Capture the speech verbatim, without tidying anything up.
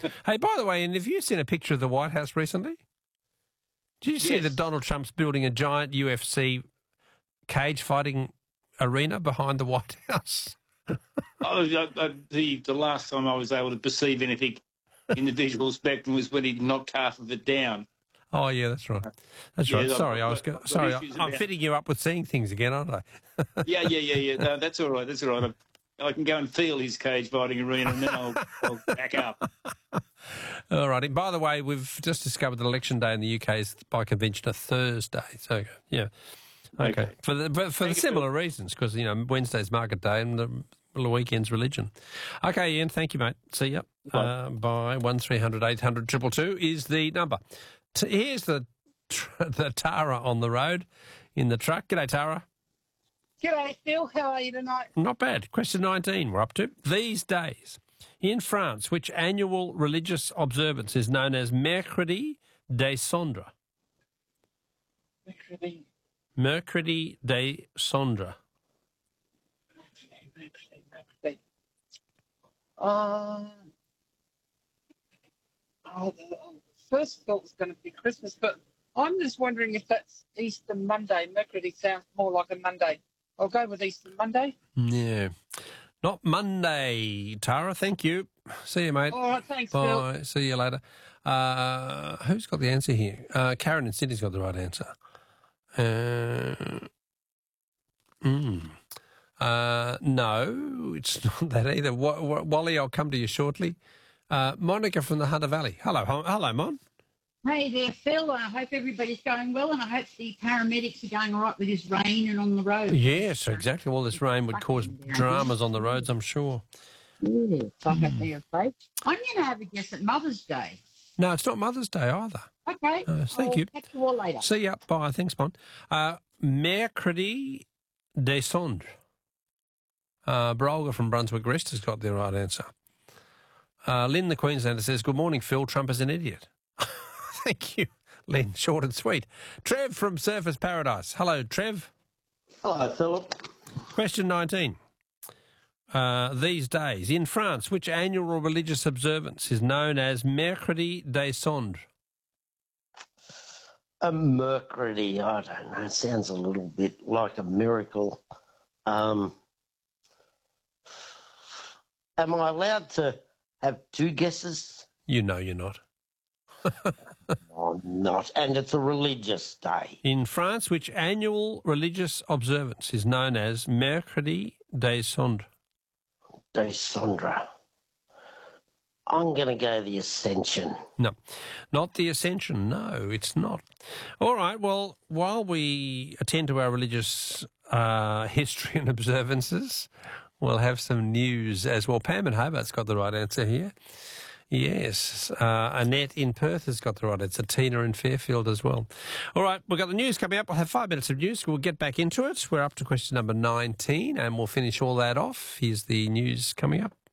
Hey, by the way, and have you seen a picture of the White House recently? Did you see Yes. that Donald Trump's building a giant U F C cage fighting arena behind the White House? I, I, I, the, the last time I was able to perceive anything in the visual spectrum was when he knocked half of it down. Oh, yeah, that's right. That's Yeah, right. I've Sorry, got- I was I've go- got sorry. issues I'm about- fitting you up with seeing things again, aren't I? Yeah, yeah, yeah, yeah. No, that's all right. That's all right. I, I can go and feel his cage fighting arena, and then I'll, I'll back up. All righty. By the way, we've just discovered that Election Day in the U K is by convention a Thursday. So, yeah. Okay. Okay. For the, but for the Thank you, similar reasons, because, you know, Wednesday's market day and the, the weekend's religion. Okay, Ian, thank you, mate. See ya. Bye. Uh, by one three hundred eight hundred two two two is the number. T- here's the, tr- the Tara on the road in the truck. G'day, Tara. G'day, Phil. How are you tonight? Not bad. Question nineteen we're up to. These days, in France, which annual religious observance is known as Mercredi des Cendres? Mercredi, Mercredi des Cendres. Mercredi, Mercredi. Uh, oh, the first thought was going to be Christmas, but I'm just wondering if that's Easter Monday. Mercredi sounds more like a Monday. I'll go with Easter Monday. Yeah. Not Monday, Tara. Thank you. See you, mate. All right, thanks, Phil. Bye. See you later. Uh, who's got the answer here? Uh, Karen in Sydney's got the right answer. Uh, mm. uh, no, it's not that either. W- w- Wally, I'll come to you shortly. Uh, Monica from the Hunter Valley. Hello, hon- hello, Mon. Hey there, Phil. I hope everybody's going well, and I hope the paramedics are going all right with this rain and on the road. Yes, exactly. All this rain would cause dramas on the roads, I'm sure. Yes, I hope they're safe. I'm going to have a guess at Mother's Day. No, it's not Mother's Day either. Okay. Uh, thank I'll you. Catch you all later. See ya. Bye. Thanks, Mon. Uh, Mercredi des Cendres. Uh, Brolga from Brunswick Rest has got the right answer. Uh, Lynn, the Queenslander, says, good morning, Phil. Trump is an idiot. Thank you, Lynn. Short and sweet. Trev from Surfers Paradise. Hello, Trev. Hello, Philip. Question nineteen. Uh, these days, in France, which annual religious observance is known as Mercredi des Cendres? A Mercredi, I don't know, it sounds a little bit like a miracle. Um, am I allowed to have two guesses? You know you're not. I'm not, and it's a religious day. In France, which annual religious observance is known as Mercredi des Cendres? Day Sondra. I'm going to go the Ascension. No, not the Ascension. No, it's not. All right, well, while we attend to our religious uh, history and observances, we'll have some news as well. Pam in Hobart's got the right answer here. Yes, uh, Annette in Perth has got the right answer. Tina in Fairfield as well. All right, we've got the news coming up. We'll have five minutes of news. We'll get back into it. We're up to question number nineteen, and we'll finish all that off. Here's the news coming up.